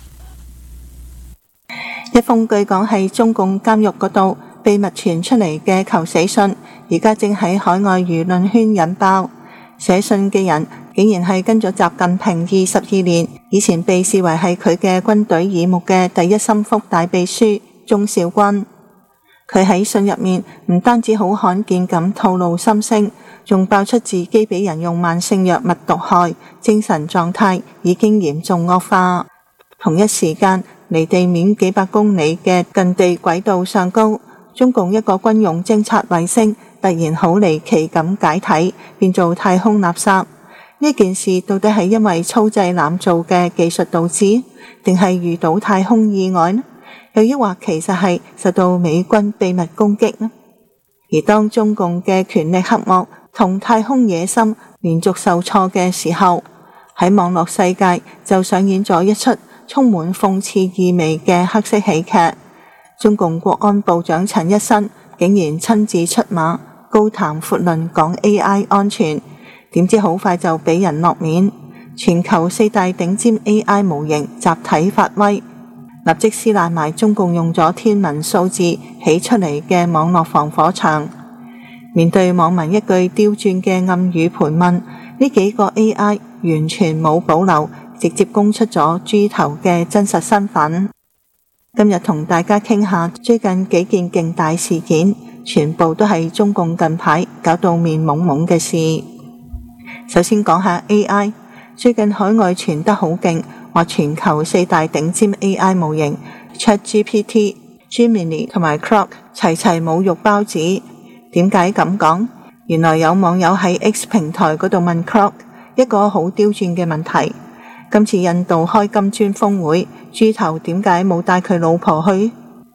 一封據講係中共監獄嗰度秘密傳出嚟嘅求死信，而家正喺海外輿論圈引爆。寫信嘅人竟然係跟咗習近平二十二年，以前被視為係佢嘅軍隊耳目嘅第一心腹大秘書鍾肇軍。佢喺信入面唔單止好罕見咁透露心聲，仲爆出自己俾人用慢性藥物毒害，精神狀態已經嚴重惡化。同一時間，離地面幾百公里嘅近地軌道上高，中共一個軍用偵察衛星突然好離奇咁解體，變做太空垃圾。呢件事到底係因為粗製濫造嘅技術導致，定係遇到太空意外呢？又抑或其實係受到美軍秘密攻擊呢？而當中共嘅權力黑幕同太空野心連續受挫嘅時候，喺網絡世界就上演咗一出充滿諷刺意味嘅黑色喜劇。中共國安部長陳一新竟然親自出馬，高談闊論講 A I 安全，點知好快就俾人落面。全球四大頂尖 A I 模型集體發威，立即撕爛埋中共用咗天文數字起出嚟嘅網絡防火牆。面對網民一句刁鑽嘅暗語盤問，呢幾個 A I 完全冇保留，直接供出咗豬頭嘅真實身份。今日同大家傾下最近幾件勁大事件，全部都係中共近排搞到面懵懵嘅事。首先講下 A I， 最近海外傳得好勁，話全球四大頂尖 A I 模型 ChatGPT、Gemini 同埋 Claude 齊齊冇肉包子。點解咁講？原來有網友喺 X 平台嗰度問 Claude 一個好刁鑽嘅問題。今次印度開金磚峰會，豬頭點解冇帶佢老婆去？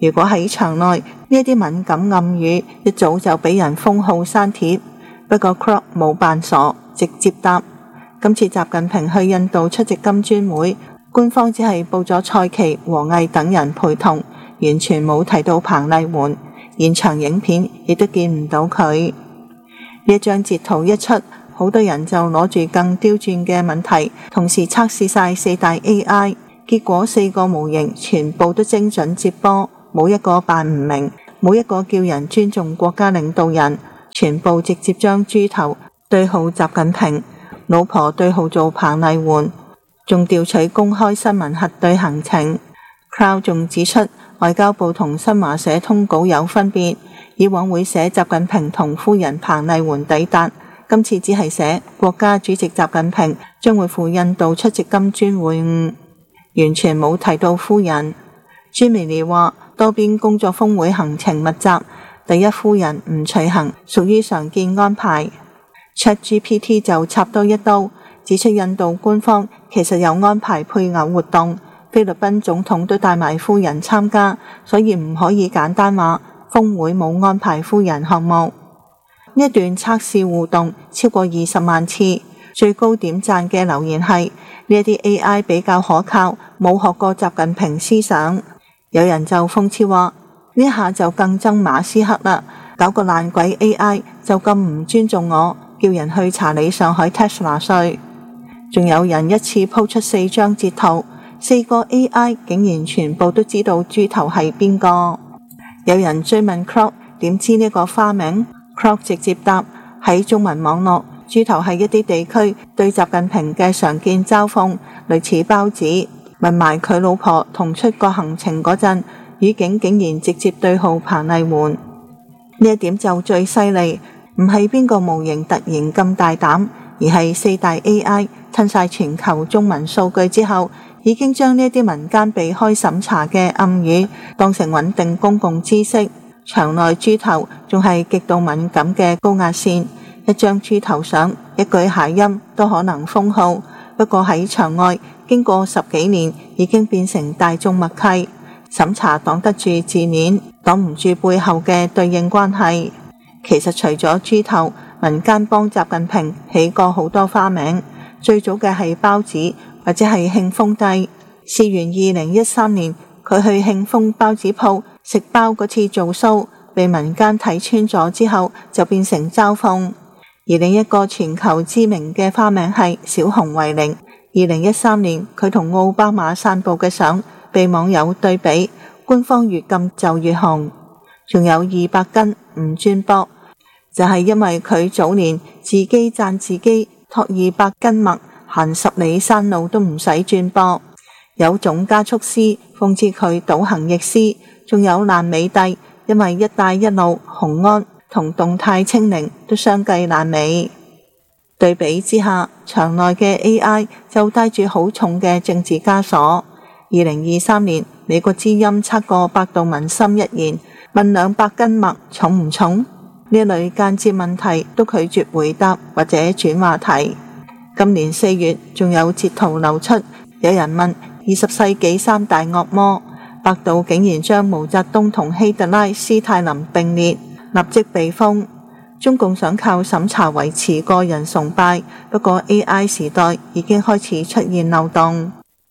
如果喺場內，呢一啲敏感暗語一早就俾人封號刪帖。不過 Crow 冇扮傻，直接答：今次習近平去印度出席金磚會，官方只係報咗蔡奇、王毅等人陪同，完全冇提到彭麗媛，現場影片亦都見唔到佢。呢一張截圖一出，好多人就攞住更刁鑽嘅問題，同時測試晒四大 A I， 結果四個模型全部都精準接波，冇一個扮唔明，冇一個叫人尊重國家領導人，全部直接將豬頭對號習近平，老婆對號做彭麗媛，仲調取公開新聞核對行程。Crow 仲指出，外交部同新華社通稿有分別，以往會寫習近平同夫人彭麗媛抵達，今次只係寫國家主席習近平將會赴印度出席金磚會晤，完全冇提到夫人。朱美莉話，多邊工作峰會行程密集，第一夫人唔隨行屬於常見安排。ChatGPT 就插多一刀，指出印度官方其實有安排配偶活動，菲律賓總統都帶埋夫人參加，所以唔可以簡單話峰會冇安排夫人項目。呢一段測試互動超過二十萬次，最高點讚嘅留言係呢一啲 A I 比較可靠，冇學過習近平思想。有人就諷刺話，呢下就更憎馬斯克啦，搞個爛鬼 A I 就咁唔尊重我，叫人去查理上海 Tesla 稅。仲有人一次鋪出四張截圖，四個 A I 竟然全部都知道豬頭係邊個。有人追問 Crow 點知呢個花名， Crow 直接答：喺中文網絡，豬頭係一啲地區對習近平嘅常見嘲諷，類似包子。問埋佢老婆同出國行程嗰陣，語境竟然直接對號彭麗媛。呢一點就最犀利，唔係邊個模型突然咁大膽，而係四大 A I 吞晒全球中文數據之後，已經將呢啲民間避開審查嘅暗語當成穩定公共知識。場內豬頭仲係極度敏感嘅高壓線，一張豬頭相，一句諧音都可能封號。不過喺場外，經過十幾年，已經變成大眾默契。審查擋得住字面，擋唔住背後嘅對應關係。其實除咗豬頭，民間幫習近平起過好多花名，最早嘅係包子或者係慶豐帝。事緣二零一三年，佢去慶豐包子鋪食包嗰次做 show，被民間睇穿咗之後，就變成嘲諷。而另一個全球知名嘅花名係小熊維尼。二零一三年，佢同奧巴馬散步嘅相被網友對比，官方越禁就越紅。仲有二百斤唔轉膊，就係因為佢早年自己讚自己托二百斤麥，行十里山路都唔使轉膊。有種加速師諷刺佢倒行逆施，仲有爛尾帝，因為一帶一路、雄安同動態清零都相繼爛尾。對比之下，場內嘅 A I 就帶住好重嘅政治枷鎖。二零二三年，美國之音測過百度民心一言，問兩百斤麥重唔重？呢類間接問題都拒絕回答或者轉話題。今年四月，仲有截圖流出，有人問二十世紀三大惡魔，百度竟然將毛澤東同希特拉、斯泰林並列，立即被封。中共想靠審查維持個人崇拜，不過 A I 時代已經開始出現漏洞。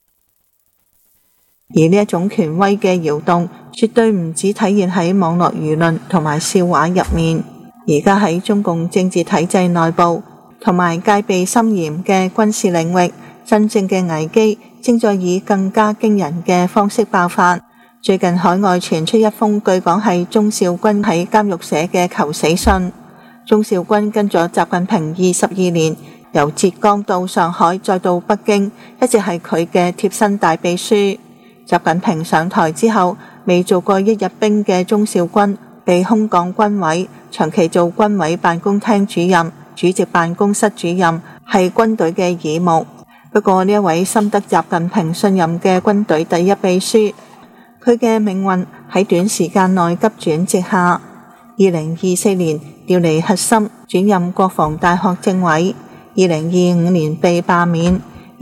而呢一種權威嘅搖動，絕對唔止體現喺網絡輿論同埋笑話入面，而家喺中共政治體制內部同埋戒備森嚴嘅軍事領域，真正嘅危機正在以更加驚人嘅方式爆發。最近海外傳出一封據講係鍾肇軍喺監獄寫嘅求死信。鍾肇軍跟咗習近平二十二年，由浙江到上海再到北京，一直係佢嘅貼身大秘書。習近平上台之後，未做過一日兵嘅鍾肇軍被空降軍委，長期做軍委辦公廳主任、主席辦公室主任，係軍隊嘅耳目。不過呢一位深得習近平信任嘅軍隊第一秘書，佢嘅命運喺短時間內急轉直下。二零二四年調離核心，轉任國防大學政委。二零二五年被罷免。二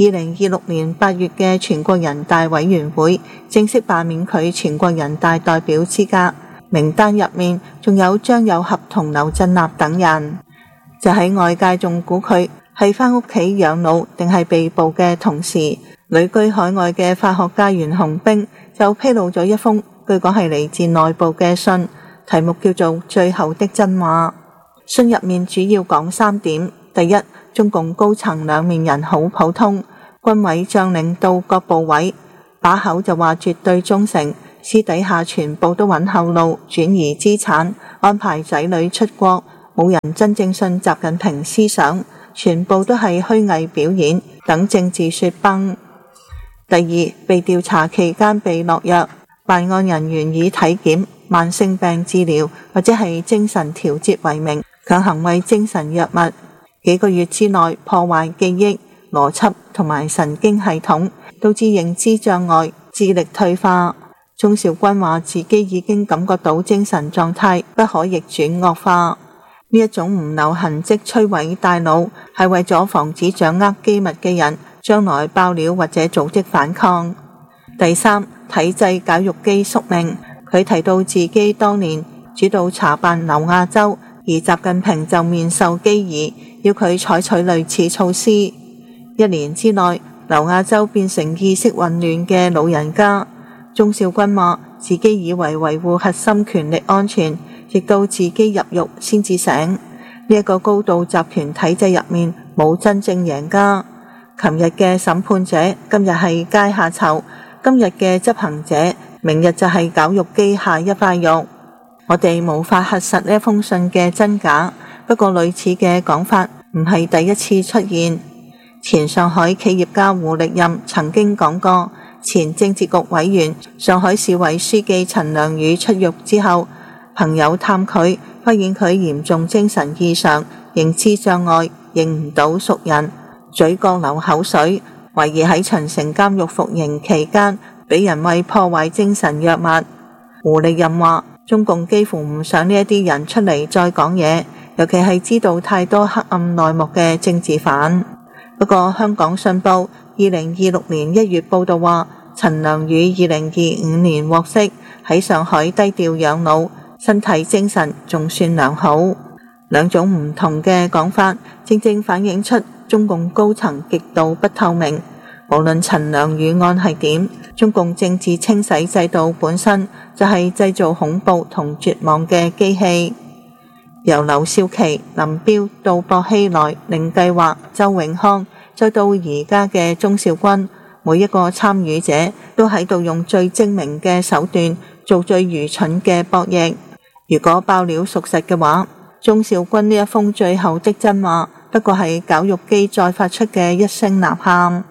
二零二六年八月嘅全國人大委員會正式罷免佢全國人大代表資格，名單入面仲有張又俠同劉振立等人。就喺外界仲估佢係返屋企養老定係被捕嘅同時，旅居海外嘅法學家袁洪兵就披露咗一封據講係嚟自內部嘅信，題目叫做《最後的真話》。信入面主要講三點：第一，中共高層兩面人好普通，軍委將領到各部委，把口就話絕對忠誠，私底下全部都揾後路，轉移資產，安排仔女出國，冇人真正信習近平思想，全部都係虛偽表演，等政治雪崩。第二，被調查期間被落藥，辦案人員以體檢、慢性病治療或者係精神調節為名，強行為精神藥物，幾個月之內破壞記憶、邏輯同埋神經系統，導致認知障礙、智力退化。鍾肇軍話自己已經感覺到精神狀態不可逆轉惡化，呢一種唔留痕跡摧毀大腦，係為咗防止掌握機密嘅人將來爆料或者組織反抗。第三，體制絞肉機宿命。佢提到自己當年主導查辦劉亞洲，而習近平就面授機宜，要佢採取類似措施。一年之內，劉亞洲變成意識混亂嘅老人家。鍾肇軍話自己以為維護核心權力安全，直到自己入獄先至醒。呢、這、一個高度集權體制入面冇真正贏家。琴日嘅審判者，今日係階下囚；今日嘅執行者，明日就係絞肉機下一塊肉。我哋無法核實呢封信嘅真假，不過類似嘅講法唔係第一次出現。前上海企業家胡力任曾經講過，前政治局委員、上海市委書記陳良宇出獄之後，朋友探佢，發現佢嚴重精神異常、認知障礙、認唔到熟人、嘴角流口水，懷疑喺秦城監獄服刑期間俾人為破壞精神藥物。胡力任話，中共幾乎唔想呢一啲人出嚟再講嘢，尤其係知道太多黑暗內幕嘅政治犯。不過香港信報二零二六年一月報道話，陳良宇二零二五年獲釋，喺上海低調養老，身體精神仲算良好。兩種唔同嘅講法，正正反映出中共高層極度不透明。無論陳良宇案係點，中共政治清洗制度本身就係製造恐怖同絕望嘅機器。由劉少奇、林彪到薄熙來、寧計劃、周永康，再到而家嘅鍾肇軍，每一個參與者都喺度用最精明嘅手段做最愚蠢嘅博弈。如果爆料屬實嘅話，鍾肇軍呢一封最後的真話不過係絞肉機再發出嘅一聲吶喊。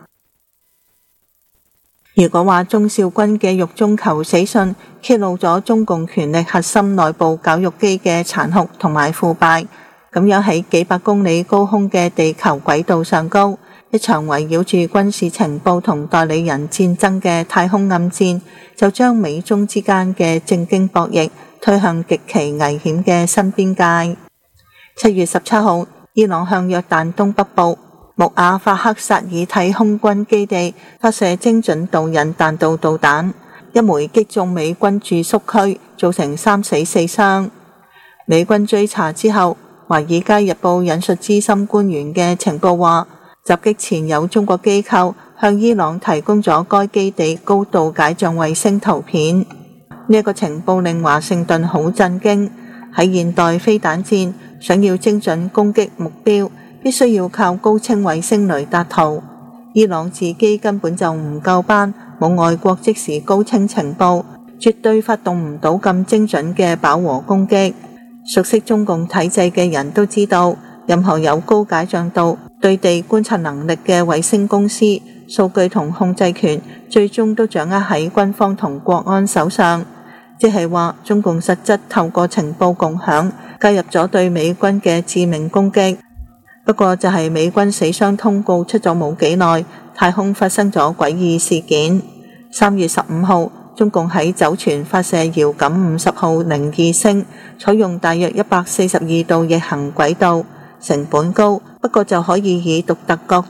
如果話鍾肇軍嘅獄中求死信揭露咗中共權力核心內部絞肉機嘅殘酷同埋腐敗，咁樣喺幾百公里高空嘅地球軌道上高，一場圍繞住軍事情報同代理人戰爭嘅太空暗戰，就將美中之間嘅正經博弈推向極其危險嘅新邊界。七月十七號，伊朗向約旦東北部穆阿法克薩爾體空軍基地發射精準導引彈道導彈，一枚擊中美軍駐宿區，造成三死四傷。美軍追查之後，華爾街日報引述資深官員嘅情報話，襲擊前有中國機構向伊朗提供咗該基地高度解像衛星圖片。呢、這、一個情報令華盛頓好震驚。喺現代飛彈戰，想要精準攻擊目標，必須要靠高清衛星雷達圖。伊朗自己根本就唔夠班，冇外國即時高清情報，絕對發動唔到咁精準嘅飽和攻擊。熟悉中共體制嘅人都知道，任何有高解像度、對地觀察能力嘅衛星公司，數據同控制權最終都掌握喺軍方同國安手上。即係話，中共實質透過情報共享，介入咗對美軍嘅致命攻擊。不過就係美軍死傷通告出咗冇幾耐，太空發生咗詭異事件。三月十五號，中共喺酒泉發射遙感五十號零二星，採用大約一百四十二度逆行軌道，成本高，不過就可以以獨特角度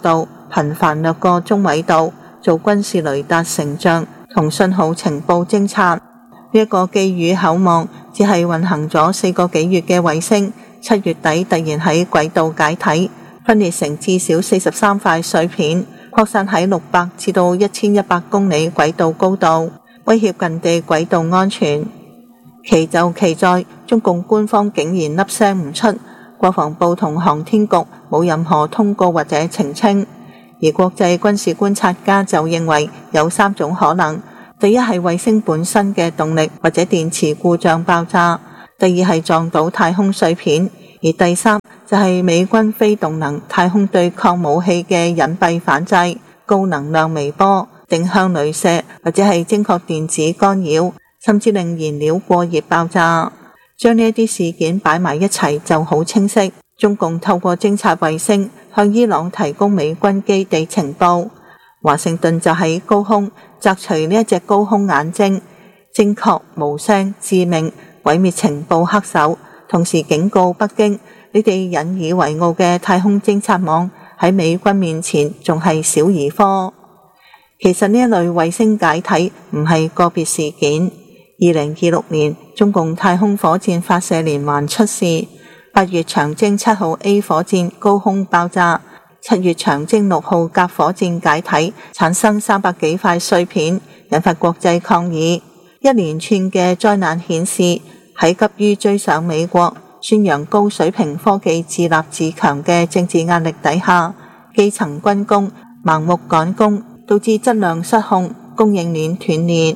頻繁掠過中緯度，做軍事雷達成像同信號情報偵察。呢、這、一個寄予厚望，只係運行咗四個幾月嘅衛星，七月底突然喺軌道解體，分裂成至少四十三塊碎片，擴散喺六百至到一千一百公里軌道高度，威脅近地軌道安全。奇就奇在，中共官方竟然粒聲唔出，國防部同航天局冇任何通告或者澄清。而國際軍事觀察家就認為有三種可能：第一係衛星本身嘅動力或者電池故障爆炸；第二係撞到太空碎片；而第三就係美軍非動能太空對抗武器嘅隱蔽反制、高能量微波、定向雷射或者係精確電子干擾，甚至令燃料過熱爆炸。將呢一啲事件擺埋一齊就好清晰。中共透過偵察衛星向伊朗提供美軍基地情報，華盛頓就喺高空摘除呢一隻高空眼睛，精確無聲致命毀滅情報黑手，同時警告北京，你哋引以為傲嘅太空偵察網喺美軍面前仲係小兒科。其實呢一類衛星解體唔係個別事件。二零二六年中共太空火箭發射連環出事，八月長征七號 A 火箭高空爆炸，七月長征六號甲火箭解體，產生三百幾塊碎片，引發國際抗議。一連串嘅災難顯示，喺急於追上美國宣揚高水平科技自立自強嘅政治壓力底下，基層軍工盲目趕工，導致質量失控，供應鏈斷裂。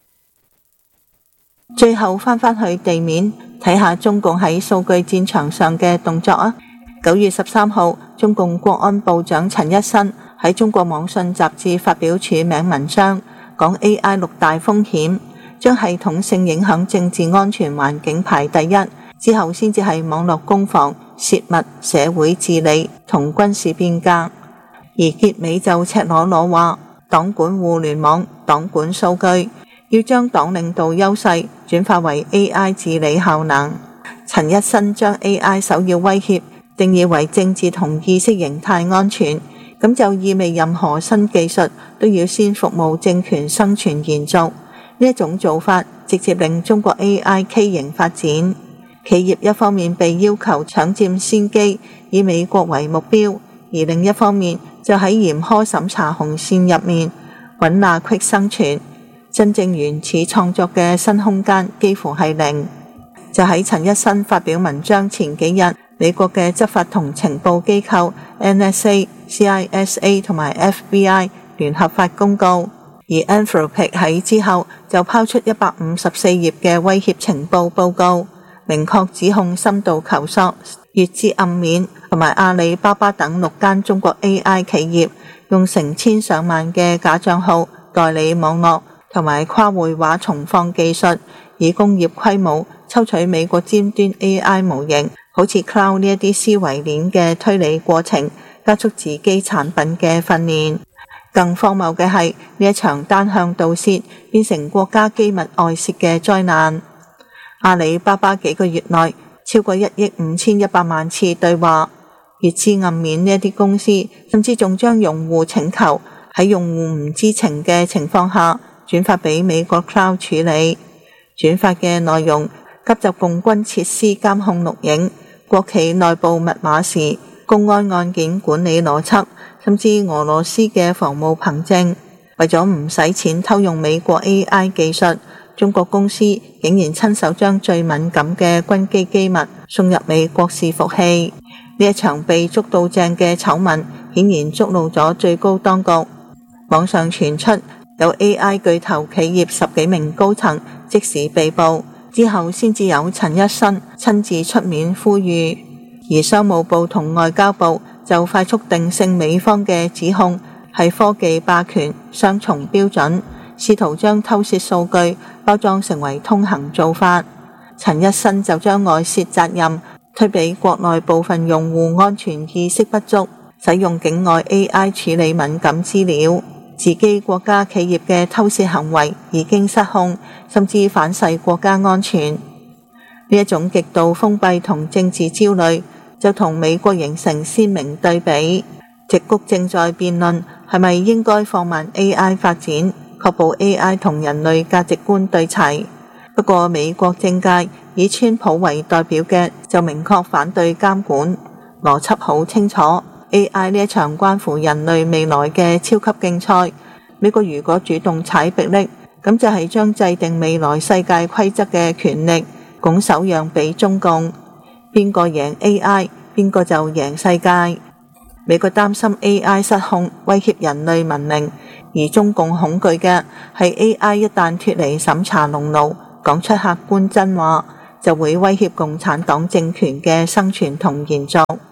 最後翻返去地面睇下中共喺數據戰場上嘅動作啊！九月十三號，中共國安部長陳一新喺中國網信雜誌發表署名文章，講 A I 六大風險，將系統性影響政治安全環境排第一，之後先至係網絡攻防、泄密、社會治理同軍事變革。而結尾就赤裸裸話，黨管互聯網，黨管數據，要將黨領導優勢轉化為 A I 治理效能。陳一新將 A I 首要威脅定義為政治同意識形態安全，咁就意味任何新技術都要先服務政權生存延續。呢一種做法直接令中國 A I 畸形發展，企業一方面被要求搶佔先機，以美國為目標，而另一方面就喺嚴苛審查紅線入面揾罅隙生存。真正原始創作嘅新空間幾乎係零。就喺陳一新發表文章前幾日，美國嘅執法同情報機構 N S A、C I S A 同埋 F B I 聯合發公告，而 Anthropic 喺之後就拋出一百五十四頁嘅威脅情報報告，明確指控深度求索、月之暗面同埋阿里巴巴等六間中國 A I 企業用成千上萬嘅假帳號代理網絡同埋跨會話重放技術，以工業規模抽取美國尖端 A I 模型，好似 Cloud 呢一啲思維鏈嘅推理過程，加速自己產品嘅訓練。更荒謬嘅係，呢一場單向盜竊變成國家機密外泄嘅災難。阿里巴巴幾個月內超過一億五千一百萬次對話，月之暗面呢一啲公司甚至仲將用戶請求喺用戶唔知情嘅情況下轉發俾美國 Cloud 處理，轉發嘅內容急就共軍設施監控錄影、國企內部密碼時、公安案件管理邏輯，甚至俄羅斯嘅防務憑證。為咗唔使錢偷用美國 A I 技術，中國公司竟然親手將最敏感嘅軍機機密送入美國伺服器。呢一場被捉到正嘅醜聞，顯然觸怒咗最高當局。網上傳出有 A I 巨頭企業十幾名高層即時被捕，之後先至有陳一新親自出面呼籲，而商務部同外交部就快速定性美方嘅指控係科技霸權雙重標準，試圖將偷竊數據包裝成為通行做法。陳一新就將外泄責任推俾國內部分用戶安全意識不足，使用境外 A I 處理敏感資料。自己國家企業嘅偷竊行為已經失控，甚至反噬國家安全。呢一種極度封閉同政治焦慮，就同美國形成鮮明對比。 矽谷正在辯論係咪應該放慢 A I 發展，確保 A I 同人類價值觀對齊。不過美國政界以川普為代表嘅就明確反對監管，邏輯好清楚。A I 呢一場關乎人類未來嘅超級競賽，美國如果主動踩迫力，咁就係將制定未來世界規則嘅權力拱手讓俾中共，邊個贏 A I， 邊個就贏世界。美國擔心 A I 失控威脅人類文明，而中共恐懼嘅係 A I 一旦脫離審查籠牢，講出客觀真話，就會威脅共產黨政權嘅生存同延續。